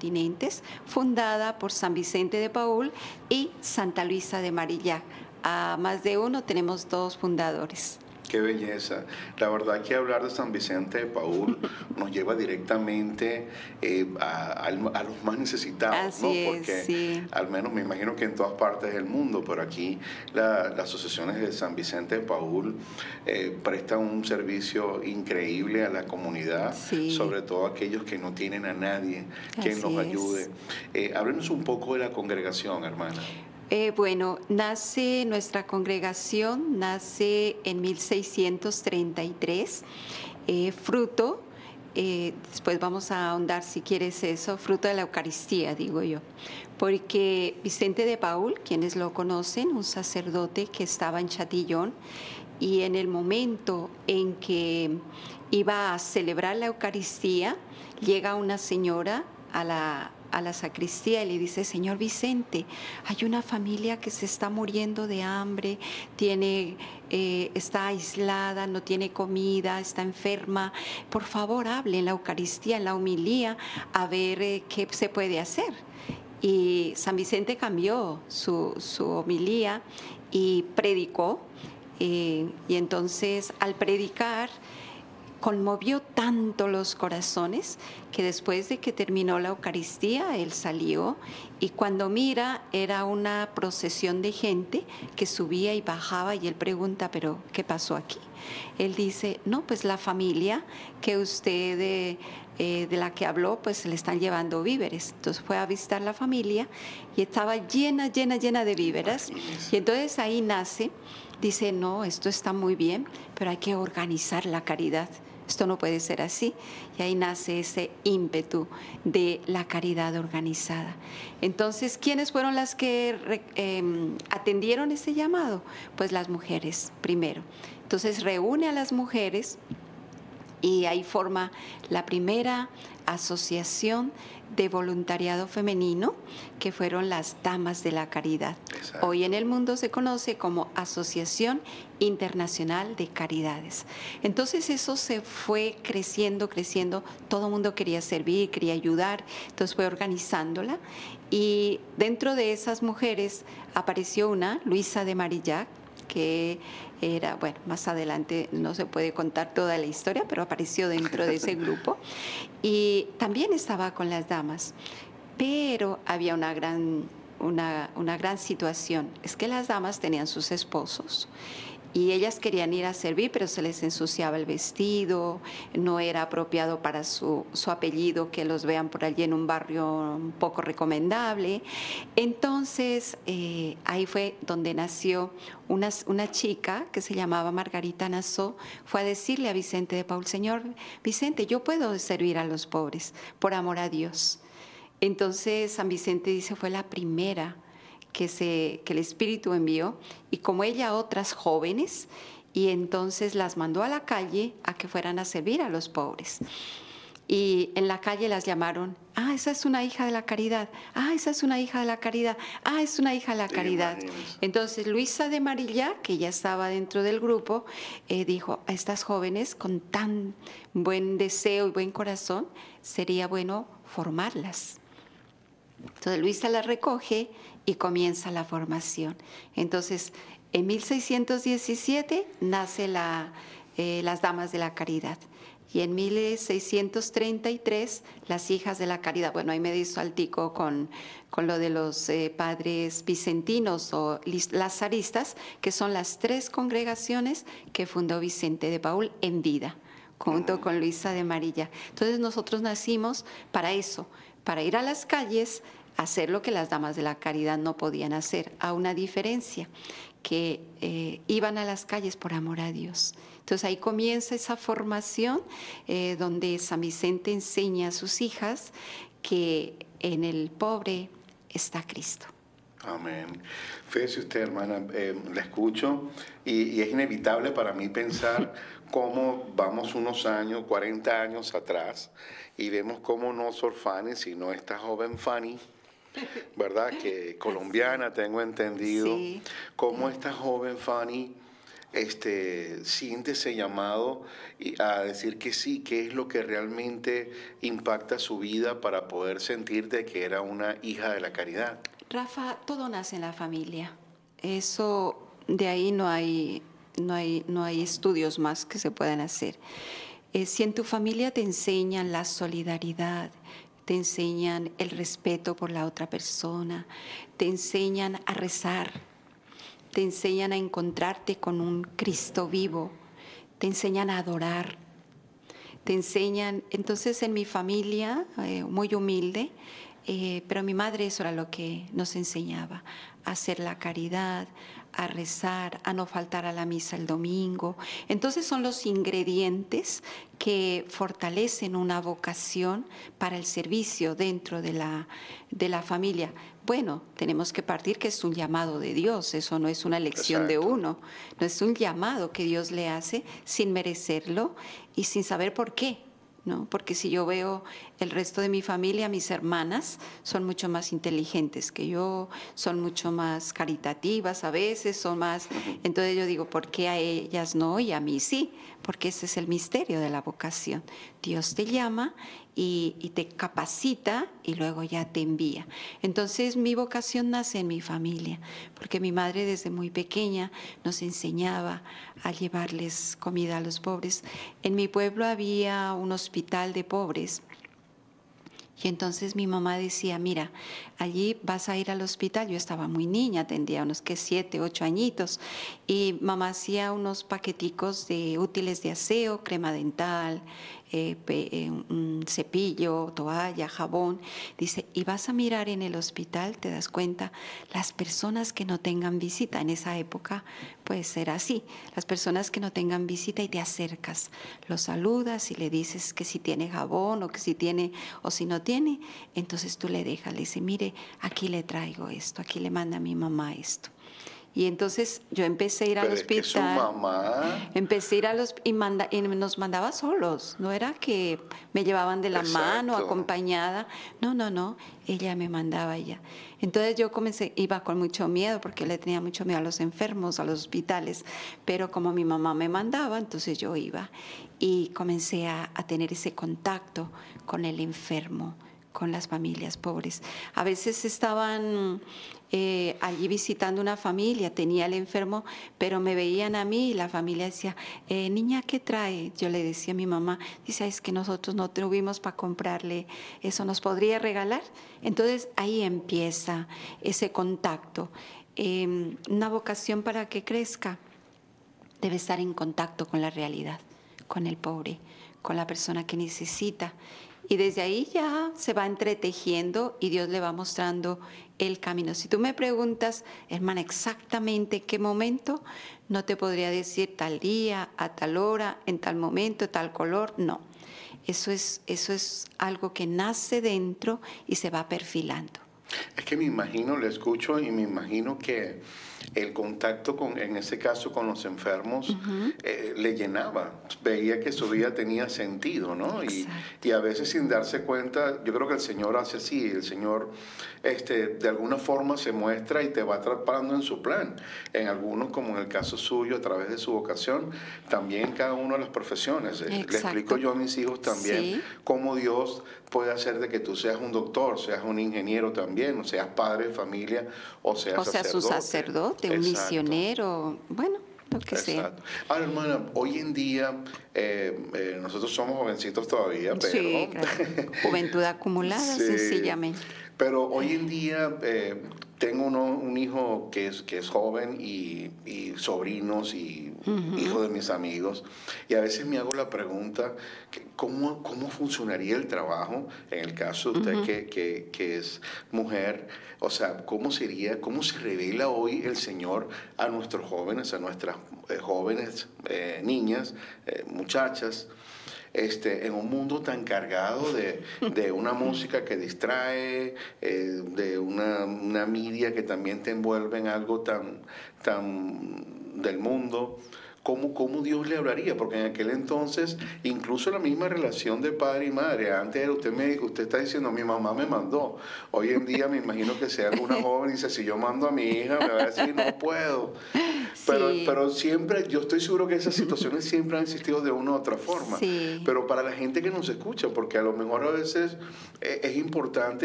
continentes, fundada por San Vicente de Paúl y Santa Luisa de Marillac. A más de uno tenemos 2 fundadores. Qué belleza. La verdad que hablar de San Vicente de Paúl nos lleva directamente a los más necesitados, Así ¿no? es, Porque sí. al menos me imagino que en todas partes del mundo, pero aquí las asociaciones de San Vicente de Paúl prestan un servicio increíble a la comunidad, Sí. sobre todo a aquellos que no tienen a nadie quien los ayude. Háblenos un poco de la congregación, hermana. Bueno, nuestra congregación nace en 1633, fruto, después vamos a ahondar si quieres eso, fruto de la Eucaristía, digo yo, porque Vicente de Paúl, quienes lo conocen, un sacerdote que estaba en Chatillon, y en el momento en que iba a celebrar la Eucaristía, llega una señora a la sacristía y le dice: Señor Vicente, hay una familia que se está muriendo de hambre, está aislada, no tiene comida, está enferma. Por favor, hable en la Eucaristía, en la homilía, a ver qué se puede hacer. Y San Vicente cambió su homilía y predicó. Y entonces, al predicar, conmovió tanto los corazones que después de que terminó la Eucaristía, él salió y cuando mira era una procesión de gente que subía y bajaba y él pregunta: ¿pero qué pasó aquí? Él dice: no, pues la familia que usted de la que habló, pues le están llevando víveres. Entonces fue a visitar la familia y estaba llena de víveres. Y entonces ahí nace, dice: no, esto está muy bien, pero hay que organizar la caridad. Esto no puede ser así. Y ahí nace ese ímpetu de la caridad organizada. Entonces, ¿quiénes fueron las que atendieron ese llamado? Pues las mujeres, primero. Entonces, reúne a las mujeres y ahí forma la primera asociación de voluntariado femenino, que fueron las Damas de la Caridad. Exacto. Hoy en el mundo se conoce como Asociación Internacional de Caridades. Entonces eso se fue creciendo, todo el mundo quería servir, quería ayudar, entonces fue organizándola y dentro de esas mujeres apareció una, Luisa de Marillac, que era, bueno, más adelante no se puede contar toda la historia, pero apareció dentro de ese grupo y también estaba con las damas, pero había una gran situación, es que las damas tenían sus esposos y ellas querían ir a servir, pero se les ensuciaba el vestido, no era apropiado para su apellido que los vean por allí en un barrio un poco recomendable. Entonces, ahí fue donde nació una chica que se llamaba Margarita Nassau, fue a decirle a Vicente de Paúl: Señor Vicente, yo puedo servir a los pobres por amor a Dios. Entonces, San Vicente dice, fue la primera que el Espíritu envió, y como ella otras jóvenes, y entonces las mandó a la calle a que fueran a servir a los pobres. Y en la calle las llamaron: esa es una hija de la caridad, esa es una hija de la caridad, es una hija de la caridad. Entonces Luisa de Marillac, que ya estaba dentro del grupo, dijo: a estas jóvenes con tan buen deseo y buen corazón, sería bueno formarlas. Entonces Luisa las recoge y comienza la formación. Entonces, en 1617 nace las Damas de la Caridad. Y en 1633, las Hijas de la Caridad. Bueno, ahí me di saltico con lo de los padres vicentinos o lazaristas, que son las 3 congregaciones que fundó Vicente de Paúl en vida, junto con Luisa de Marillac. Entonces nosotros nacimos para eso, para ir a las calles, hacer lo que las Damas de la Caridad no podían hacer, a una diferencia, que iban a las calles por amor a Dios. Entonces ahí comienza esa formación donde San Vicente enseña a sus hijas que en el pobre está Cristo. Amén. Fíjese usted, hermana, la escucho y es inevitable para mí pensar cómo vamos unos años, 40 años atrás, y vemos cómo no Sor Fanny, sino esta joven Fanny, ¿verdad? Que colombiana, tengo entendido, Sí. cómo esta joven Fanny siente ese llamado a decir que sí, qué es lo que realmente impacta su vida para poder sentirte que era una hija de la caridad? Rafa, todo nace en la familia. Eso, de ahí no hay estudios más que se puedan hacer. Si en tu familia te enseñan la solidaridad, te enseñan el respeto por la otra persona, te enseñan a rezar, te enseñan a encontrarte con un Cristo vivo, te enseñan a adorar, te enseñan. Entonces en mi familia, muy humilde, pero mi madre eso era lo que nos enseñaba: a hacer la caridad, a rezar, a no faltar a la misa el domingo. Entonces son los ingredientes que fortalecen una vocación para el servicio dentro de la familia. Bueno, tenemos que partir que es un llamado de Dios, eso no es una elección de Exacto. uno, no es un llamado que Dios le hace sin merecerlo y sin saber por qué. ¿No? Porque si yo veo el resto de mi familia, mis hermanas son mucho más inteligentes que yo, son mucho más caritativas a veces, son más. Entonces yo digo, ¿por qué a ellas no y a mí sí? Porque ese es el misterio de la vocación. Dios te llama y te capacita y luego ya te envía. Entonces mi vocación nace en mi familia, porque mi madre desde muy pequeña nos enseñaba a llevarles comida a los pobres. En mi pueblo había un hospital de pobres. Y entonces mi mamá decía, mira, allí vas a ir al hospital. Yo estaba muy niña, tendría unos 7, 8 añitos. Y mamá hacía unos paqueticos de útiles de aseo, crema dental, un cepillo, toalla, jabón. Dice, y vas a mirar en el hospital, te das cuenta, las personas que no tengan visita, en esa época pues era así, las personas que no tengan visita y te acercas, lo saludas y le dices que si tiene jabón o que si tiene o si no tiene, entonces tú le dejas, le dices, mire, aquí le traigo esto, aquí le manda a mi mamá esto. Y entonces yo empecé a ir al Pero es que su hospital, mamá, empecé a ir y nos mandaba solos, no era que me llevaban de la mano exacto. acompañada, no, ella me mandaba ella. Entonces yo iba con mucho miedo porque le tenía mucho miedo a los enfermos, a los hospitales, pero como mi mamá me mandaba, entonces yo iba y comencé a tener ese contacto con el enfermo, con las familias pobres. A veces estaban allí visitando una familia, tenía el enfermo, pero me veían a mí y la familia decía, niña, ¿qué trae? Yo le decía a mi mamá, dice, es que nosotros no tuvimos para comprarle eso, ¿nos podría regalar? Entonces ahí empieza ese contacto. Una vocación para que crezca debe estar en contacto con la realidad, con el pobre, con la persona que necesita. Y desde ahí ya se va entretejiendo y Dios le va mostrando el camino. Si tú me preguntas, hermana, exactamente qué momento, no te podría decir tal día, a tal hora, en tal momento, tal color, no. Eso es algo que nace dentro y se va perfilando. Es que me imagino, le escucho y me imagino que el contacto en ese caso con los enfermos, le llenaba, veía que su vida tenía sentido, ¿no? Y Exacto. a veces sin darse cuenta, yo creo que el Señor hace así, el Señor de alguna forma se muestra y te va atrapando en su plan. En algunos, como en el caso suyo, a través de su vocación, también en cada una de las profesiones. Le explico Exacto. yo a mis hijos también Sí. cómo Dios puede hacer de que tú seas un doctor, seas un ingeniero también, o seas padre de familia, o seas O seas un sacerdote. sacerdote, un Exacto. misionero, bueno, lo que sea. Exacto. Ahora, hermana, hoy en día nosotros somos jovencitos todavía, Sí, pero claro. Juventud acumulada, sí, sencillamente. pero hoy en día tengo un hijo que es joven y sobrinos y hijos de mis amigos, y a veces me hago la pregunta, ¿cómo funcionaría el trabajo en el caso de usted que es mujer? O sea, ¿cómo sería, cómo se revela hoy el Señor a nuestros jóvenes, a nuestras jóvenes niñas, muchachas? En un mundo tan cargado de una música que distrae, de una media que también te envuelve en algo tan del mundo. ¿cómo Dios le hablaría? Porque en aquel entonces, incluso la misma relación de padre y madre, antes era usted está diciendo, mi mamá me mandó. Hoy en día me imagino que sea alguna joven y dice, si yo mando a mi hija, me va a decir, no puedo. Sí, Pero siempre, yo estoy seguro que esas situaciones siempre han existido de una u otra forma. sí. Pero para la gente que nos escucha, porque a lo mejor a veces es importante